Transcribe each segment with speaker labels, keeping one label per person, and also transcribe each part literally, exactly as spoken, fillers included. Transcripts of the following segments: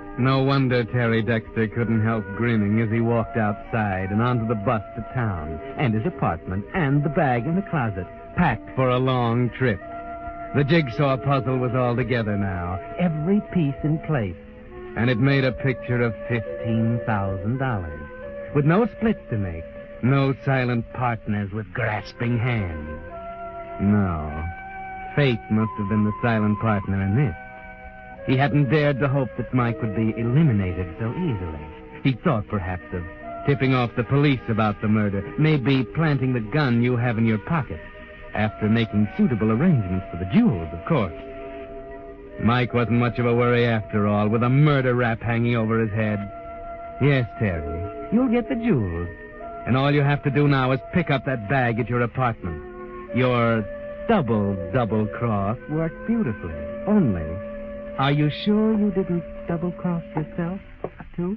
Speaker 1: No wonder Terry Dexter couldn't help grinning as he walked outside and onto the bus to town, and his apartment, and the bag in the closet, packed for a long trip. The jigsaw puzzle was all together now, every piece in place, and it made a picture of fifteen thousand dollars, with no splits to make, no silent partners with grasping hands. No, fate must have been the silent partner in this. He hadn't dared to hope that Mike would be eliminated so easily. He thought perhaps of tipping off the police about the murder, maybe planting the gun you have in your pocket, after making suitable arrangements for the jewels, of course. Mike wasn't much of a worry after all, with a murder rap hanging over his head. Yes, Terry, you'll get the jewels, and all you have to do now is pick up that bag at your apartment. Your double, double cross worked beautifully. Only, are you sure you didn't double cross yourself, too?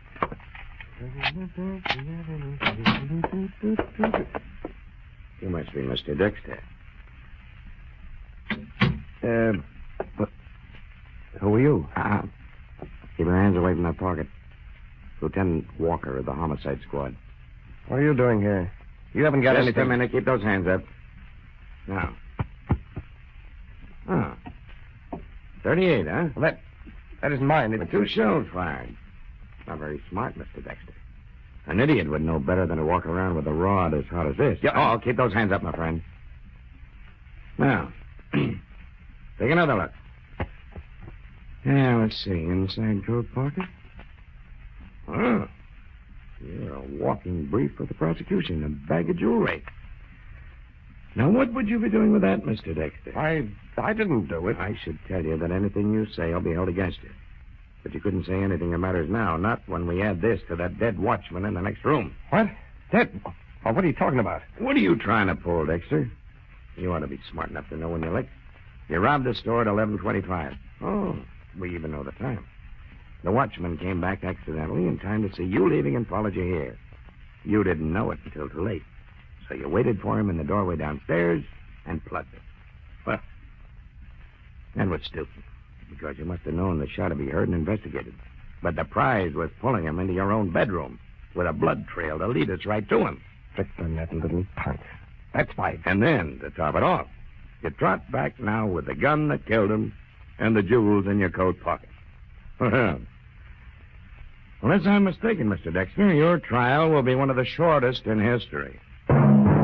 Speaker 2: You must be Mister Dexter. Uh, but who are you? Uh, keep your hands away from that pocket. Lieutenant Walker of the Homicide Squad.
Speaker 3: What are you doing here? You haven't got
Speaker 2: Just
Speaker 3: anything...
Speaker 2: a minute. Keep those hands up. Now. Oh. thirty-eight, huh?
Speaker 3: Well, that... that isn't mine.
Speaker 2: But two shells fired. Not very smart, Mister Dexter. An idiot would know better than to walk around with a rod as hot as this.
Speaker 3: Yeah.
Speaker 2: Oh, keep those hands up, my friend. Now, take another look. Yeah, let's see. Inside coat pocket. Oh, you're a walking brief for the prosecution. A bag of jewelry. Now, what would you be doing with that, Mister Dexter?
Speaker 3: I... I didn't do it.
Speaker 2: I should tell you that anything you say will be held against you. But you couldn't say anything that matters now, not when we add this to that dead watchman in the next room.
Speaker 3: What? Dead? Oh, what are you talking about?
Speaker 2: What are you trying to pull, Dexter? You ought to be smart enough to know when you lick. You robbed the store at eleven twenty-five. Oh, we even know the time. The watchman came back accidentally in time to see you leaving and followed you here. You didn't know it until too late. So you waited for him in the doorway downstairs and plugged it. Well, that was stupid, because you must have known the shot would be heard and investigated. But the prize was pulling him into your own bedroom with a blood trail to lead us right to him.
Speaker 3: Victor, that little punk. That's my...
Speaker 2: And then, to top it off, you trot back now with the gun that killed him and the jewels in your coat pocket. Well, unless I'm mistaken, Mister Dexter, your trial will be one of the shortest in history.